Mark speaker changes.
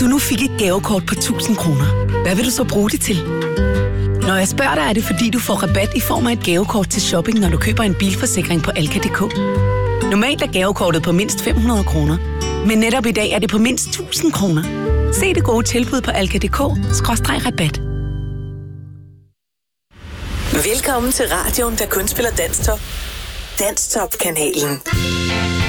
Speaker 1: du nu fik et gavekort på 1.000 kroner, hvad vil du så bruge det til? Når jeg spørger dig, er det fordi, du får rabat i form af et gavekort til shopping, når du køber en bilforsikring på Alka.dk. Normalt er gavekortet på mindst 500 kroner, men netop i dag er det på mindst 1.000 kroner. Se det gode tilbud på Alka.dk/rabat.
Speaker 2: Velkommen til radioen, der kun spiller Danstop. Danstop-kanalen.